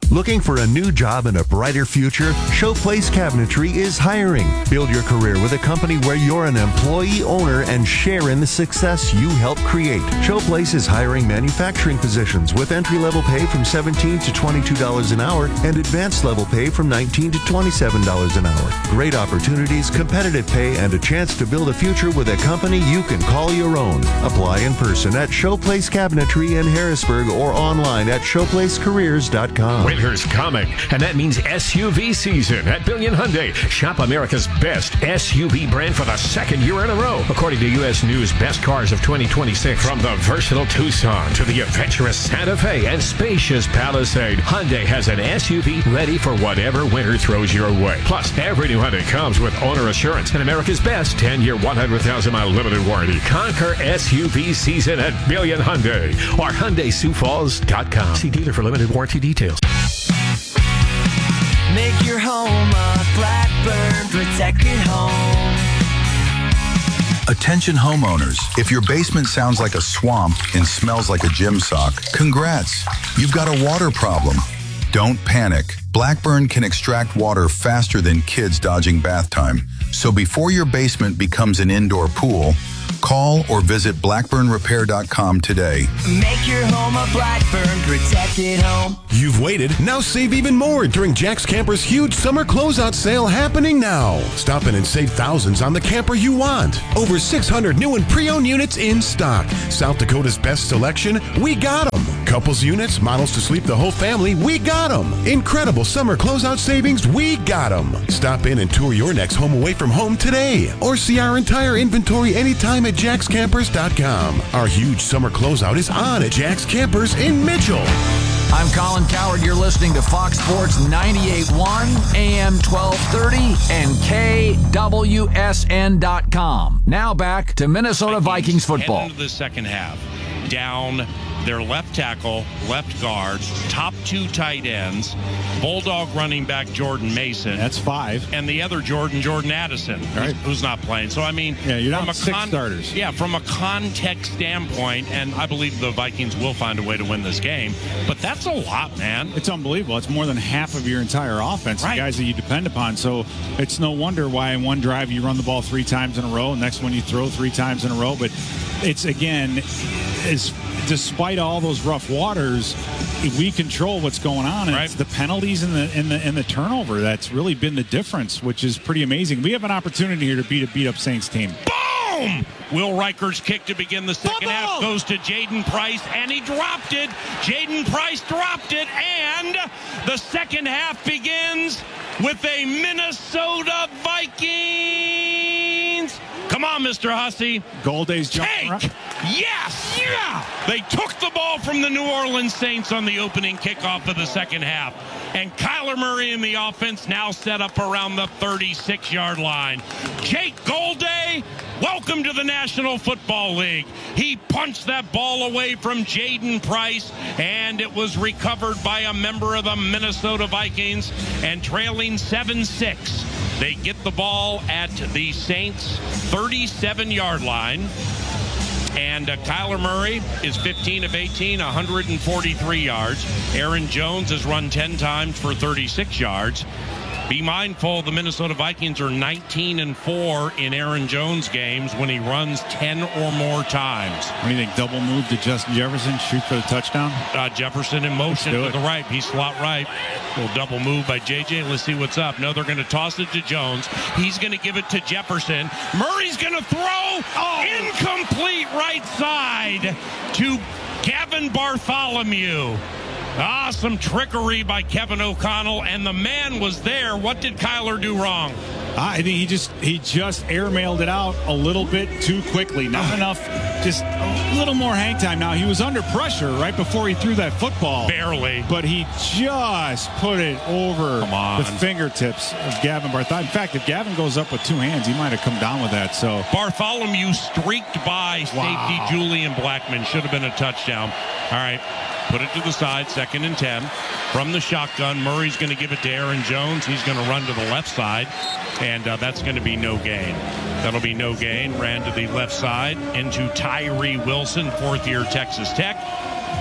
Looking for a new job and a brighter future? Showplace Cabinetry is hiring. Build your career with a company where you're an employee owner and share in the success you help create. Showplace is hiring manufacturing positions with entry-level pay from $17 to $22 an hour and advanced level pay from $19 to $27 an hour. Great opportunities, competitive pay, and a chance to build a future with a company you can call your own. Apply in person at Showplace Cabinetry in Harrisburg or online at showplacecareers.com. Winter's coming, and that means SUV season at Billion Hyundai. Shop America's best SUV brand for the second year in a row, according to U.S. News Best Cars of 2026. From the versatile Tucson to the adventurous Santa Fe and spacious Palisade, Hyundai has an SUV ready for whatever winter throws your way. Plus, every new Hyundai comes with owner assurance and America's best 10-year, 100,000-mile limited warranty. Conquer SUV season at Billion Hyundai or HyundaiSiouxFalls.com. See dealer for limited warranty details. Make your home a Blackburn protected home. Attention homeowners, if your basement sounds like a swamp and smells like a gym sock, congrats, you've got a water problem. Don't panic. Blackburn can extract water faster than kids dodging bath time. So before your basement becomes an indoor pool, call or visit blackburnrepair.com today. Make your home a Blackburn protected home. You've waited. Now save even more during Jack's Camper's huge summer closeout sale happening now. Stop in and save thousands on the camper you want. Over 600 new and pre-owned units in stock. South Dakota's best selection, we got them. Couples units, models to sleep the whole family, we got them. Incredible summer closeout savings, we got them. Stop in and tour your next home away from home today. Or see our entire inventory anytime at jackscampers.com. Our huge summer closeout is on at Jack's Campers in Mitchell. I'm Colin Coward. You're listening to Fox Sports 98.1, AM 1230, and KWSN.com. Now back to Minnesota Vikings football. Head into the second half. Down their left tackle, left guard, top two tight ends, Bulldog running back Jordan Mason. That's 5. And the other Jordan Addison, right, who's not playing. So, I mean, you're not 6 starters. Yeah, from a context standpoint, and I believe the Vikings will find a way to win this game, but that's a lot, man. It's unbelievable. It's more than half of your entire offense, right, the guys that you depend upon. So it's no wonder why in one drive you run the ball 3 times in a row, and next one you throw 3 times in a row. But it's, again, despite all those rough waters, we control what's going on, and it's the penalties and the turnover that's really been the difference, which is pretty amazing. We have an opportunity here to beat a beat-up Saints team. Boom! Will Riker's kick to begin the second half goes to Jaden Price, and he dropped it. Jaden Price dropped it, and the second half begins with a Minnesota Vikings. Come on, Mr. Hussey. Golday's jumping around. Yes! Yeah! They took the ball from the New Orleans Saints on the opening kickoff of the second half. And Kyler Murray in the offense now set up around the 36-yard line. Jake Golday, welcome to the National Football League. He punched that ball away from Jaden Price, and it was recovered by a member of the Minnesota Vikings, and trailing 7-6. They get the ball at the Saints' 37-yard line. And Kyler Murray is 15 of 18, 143 yards. Aaron Jones has run 10 times for 36 yards. Be mindful, the Minnesota Vikings are 19-4 in Aaron Jones games when he runs 10 or more times. What do you think? Double move to Justin Jefferson, shoot for the touchdown? Jefferson in motion to the right. He's slot right. Little double move by JJ. Let's see what's up. No, they're going to toss it to Jones. He's going to give it to Jefferson. Murray's going to throw. Incomplete right side to Gavin Bartholomew. Some trickery by Kevin O'Connell, and the man was there. What did Kyler do wrong? I think he just airmailed it out a little bit too quickly. Not enough, just a little more hang time. Now, he was under pressure right before he threw that football. Barely. But he just put it over the fingertips of Gavin Bartholomew. In fact, if Gavin goes up with 2 hands, he might have come down with that. So Bartholomew streaked by safety Julian Blackman. Should have been a touchdown. All right. Put it to the side, 2nd and 10. From the shotgun, Murray's going to give it to Aaron Jones. He's going to run to the left side, and that's going to be no gain. That'll be no gain. Ran to the left side into Tyree Wilson, 4th-year Texas Tech.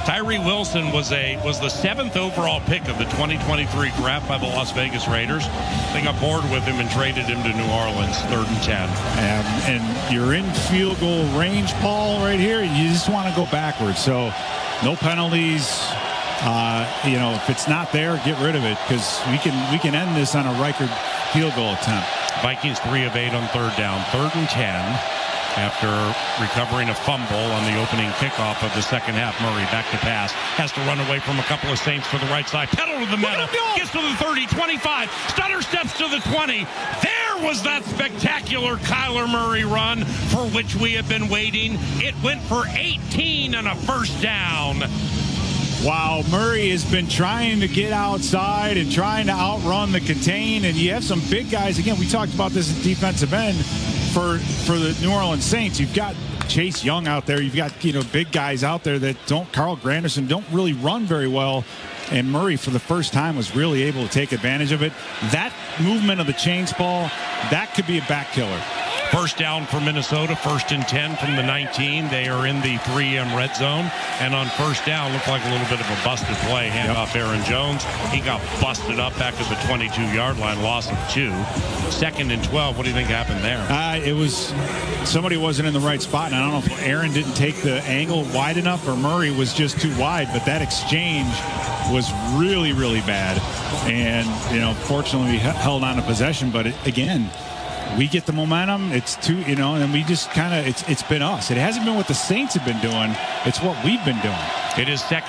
Tyree Wilson was the 7th overall pick of the 2023 draft by the Las Vegas Raiders. They got bored with him and traded him to New Orleans, 3rd and 10. And you're in field goal range, Paul, right here. You just want to go backwards. So no penalties. If it's not there, get rid of it, because we can end this on a Reichard field goal attempt. Vikings 3 of 8 on 3rd down, 3rd and 10. After recovering a fumble on the opening kickoff of the second half, Murray back to pass. Has to run away from a couple of Saints for the right side. Pedal to the middle. Gets to the 30, 25. Stutter steps to the 20. There was that spectacular Kyler Murray run for which we have been waiting. It went for 18 and a first down. Wow, Murray has been trying to get outside and trying to outrun the contain, and you have some big guys. Again, we talked about this at defensive end for the New Orleans Saints. You've got Chase Young out there. You've got big guys out there that Carl Granderson don't really run very well. And Murray, for the first time, was really able to take advantage of it. That movement of the chains, Paul, that could be a back killer. First down for Minnesota, 1st and 10 from the 19. They are in the 3M red zone. And on first down, looked like a little bit of a busted play. Handoff Aaron Jones. He got busted up back to the 22-yard line, loss of 2. 2nd and 12. What do you think happened there? It was somebody wasn't in the right spot. And I don't know if Aaron didn't take the angle wide enough or Murray was just too wide. But that exchange was really, really bad. And, fortunately, we held on to possession. But again, we get the momentum. It's and we just kind of, it's been us. It hasn't been what the Saints have been doing. It's what we've been doing. It is 2nd